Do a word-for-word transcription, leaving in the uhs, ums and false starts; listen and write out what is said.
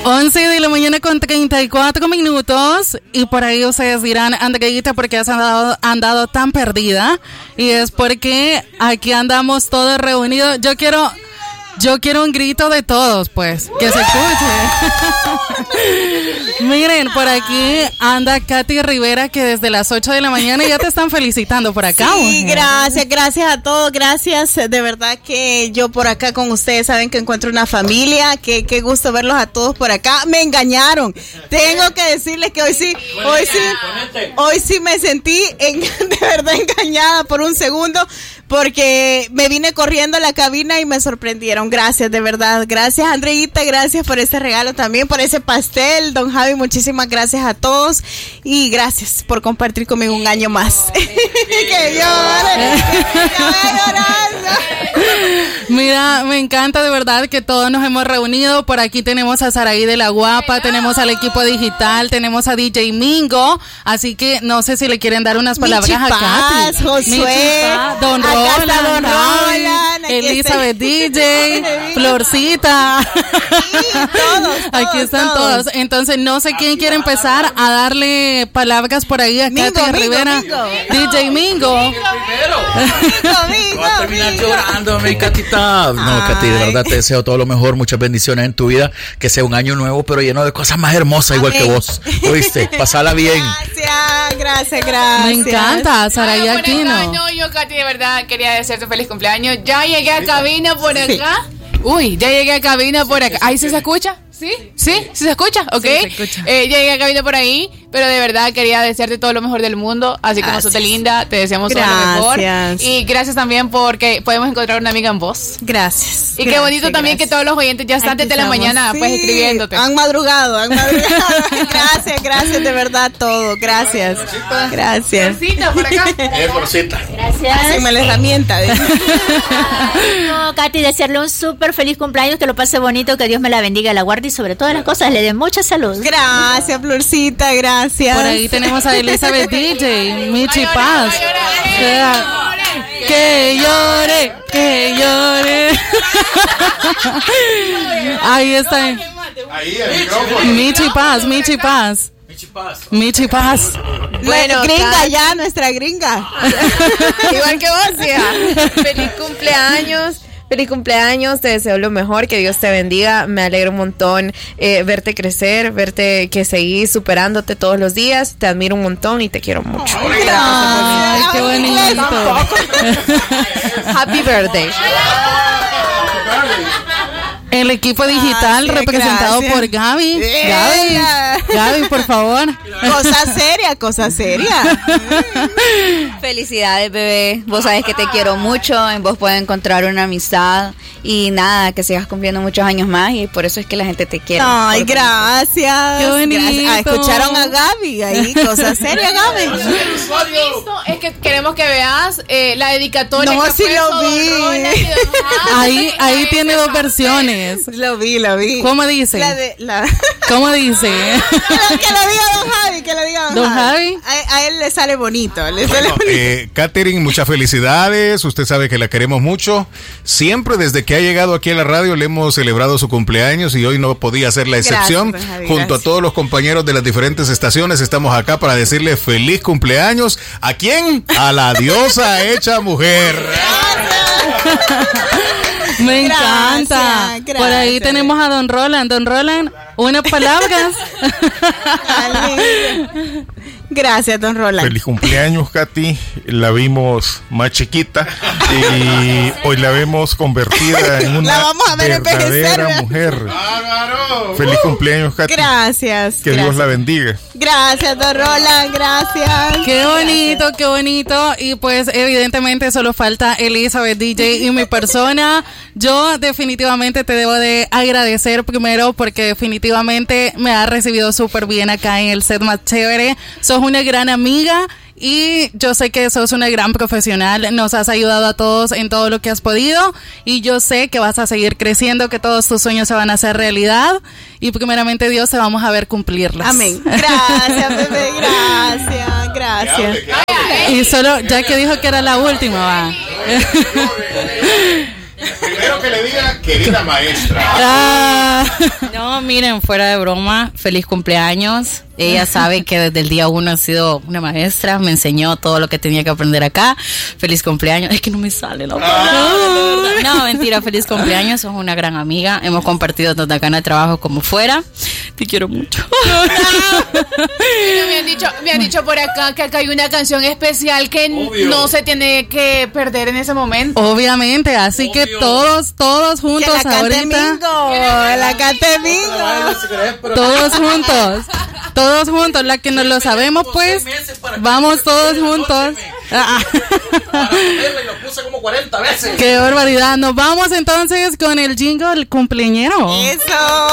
once de la mañana con treinta y cuatro minutos y por ahí ustedes dirán, Andreita, ¿por qué has andado, andado tan perdida? Y es porque aquí andamos todos reunidos. Yo quiero... Yo quiero un grito de todos, pues, que se escuche. Miren, por aquí anda Katy Rivera, que desde las ocho de la mañana ya te están felicitando por acá. Sí, mujer. gracias, gracias a todos, gracias. De verdad que yo por acá con ustedes saben que encuentro una familia, que qué gusto verlos a todos por acá. Me engañaron. Tengo que decirles que hoy sí, hoy sí, hoy sí me sentí en, de verdad engañada por un segundo, porque me vine corriendo a la cabina y me sorprendieron. Gracias, de verdad. Gracias, Andreita. Gracias por ese regalo también, por ese pastel. Don Javi, muchísimas gracias a todos. Y gracias por compartir conmigo un año más. Que llore, Mira, me encanta de verdad que todos nos hemos reunido. Por aquí tenemos a Saraí de la Guapa, tenemos al equipo digital, tenemos a D J Mingo. Así que no sé si le quieren dar unas palabras Michi a Katy. Paz, Josué, Paz, Don acá está Roland, Don Roland, aquí Elizabeth está- D J, Florcita. Sí, todos, Aquí todos, están todos. todos. Entonces, no sé quién quiere empezar a darle palabras por ahí a Mingo, Katy Mingo, Rivera. Mingo. D J Mingo. Mingo, Mingo, Va a terminar Mingo. llorando, mi Catita. No, Katy, de Ay. verdad te deseo todo lo mejor, muchas bendiciones en tu vida, que sea un año nuevo, pero lleno de cosas más hermosas, igual que Amén. vos. ¿Oíste? Pasala bien. Gracias, gracias, gracias. Me encanta, Saraí Por Aquino. acá, no, yo, Katy, de verdad quería desearte feliz cumpleaños. Ya llegué a cabina por acá. Uy, ya llegué a cabina por acá. ¿Ahí sí se escucha? ¿Sí? ¿Sí? ¿Sí se escucha? ¿Ok? Sí, se escucha. Eh, ya llegué a cabina por ahí, pero de verdad quería desearte todo lo mejor del mundo. Así como sos de linda, te deseamos todo lo mejor. Gracias. Y gracias también porque podemos encontrar una amiga en vos. Gracias. Y qué gracias, bonito también que gracias. todos los oyentes ya están Aquí desde la estamos. mañana, pues Sí, escribiéndote. Han madrugado, han madrugado. Gracias, gracias de verdad todo. Gracias. Gracias. Florcita, por acá. Eh, porcita. Pásenme la herramienta. No, Katy, desearle un súper feliz cumpleaños, que lo pase bonito, que Dios me la bendiga, la guarde y sobre todas las cosas le dé mucha salud. Gracias, Florcita, gracias. Por ahí tenemos a Elizabeth D J, Michi Paz. Que llore, que llore. Ahí está. Ahí, el micrófono. Michi Paz, Michi Paz. Michi Paz. Bueno, gringa ya, nuestra gringa. Igual que vos, hija. Feliz cumpleaños. Feliz cumpleaños, te deseo lo mejor, que Dios te bendiga, me alegra un montón eh, verte crecer, verte que seguís superándote todos los días, te admiro un montón y te quiero mucho. Ay, qué bonito. Happy birthday. El equipo digital Gracias, representado gracias. por Gaby. Ella. Gaby, Gaby, por favor. Cosa seria, cosa seria. Felicidades, bebé. Vos sabes que te quiero mucho. En vos puedes encontrar una amistad. Y nada, que sigas cumpliendo muchos años más. Y por eso es que la gente te quiere. Ay, Por- gracias. Qué bonito. Gracias. Ah, escucharon a Gaby ahí, cosa seria, Gaby. Esto es que queremos que veas eh, la dedicatoria. No, que sí fue lo Don vi. Roland y Don Javi. Ahí, ahí Ay, tiene ese dos papel. versiones. Lo vi, lo vi. ¿Cómo dice? La de, la... ¿Cómo dice? que lo diga Don Javi, que lo diga Don, Don Javi. A, a él le sale bonito, le sale Bueno, bonito. eh, Katherine, muchas felicidades. Usted sabe que la queremos mucho. Siempre desde que ha llegado aquí a la radio le hemos celebrado su cumpleaños y hoy no podía ser la excepción. Gracias, don Javi, Junto gracias. a todos los compañeros de las diferentes estaciones estamos acá para decirle feliz cumpleaños. ¿A quién? A la diosa hecha mujer. Me Gracias, encanta. gracias. Por ahí tenemos a Don Roland. Don Roland, unas palabras. Dale. Gracias, don Roland. Feliz cumpleaños, Katy. La vimos más chiquita y hoy la vemos convertida en una La vamos a ver envejecer, verdadera ¿verdad? mujer. Feliz cumpleaños, Katy. Gracias. Que gracias. Dios la bendiga. Gracias, don Roland, gracias. Qué bonito, qué bonito. Y pues evidentemente solo falta Elizabeth D J y mi persona. Yo definitivamente te debo de agradecer primero porque definitivamente me has recibido súper bien acá en el set más chévere. Sos una gran amiga. Y yo sé que sos una gran profesional, nos has ayudado a todos en todo lo que has podido y yo sé que vas a seguir creciendo, que todos tus sueños se van a hacer realidad y primeramente Dios te vamos a ver cumplirlos. Amén. Gracias, bebé, gracias, gracias. Y solo, ya que dijo que era la última, va. Primero que le diga, querida maestra. Ah, no, miren, fuera de broma, feliz cumpleaños. Ella sabe que desde el día uno ha sido una maestra, me enseñó todo lo que tenía que aprender acá. Feliz cumpleaños. Es que no me sale la palabra. No, no, mentira, feliz cumpleaños. Sos una gran amiga. Hemos compartido tanto acá en el trabajo como fuera. Te quiero mucho. Pero me han dicho, me han dicho por acá que acá hay una canción especial que Obvio. no se tiene que perder en ese momento. Obviamente, así que Obvio. todos, todos Que juntos la cante ahorita. Mingo, la cante Mingo. Todos juntos. Todos juntos, la que nos lo sabemos, pues. Vamos todos juntos. Ah, Y lo puse como cuarenta veces. qué barbaridad. Nos vamos entonces con el jingle cumpleañero. Eso.